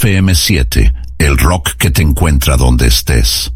FM7, el rock que te encuentra donde estés.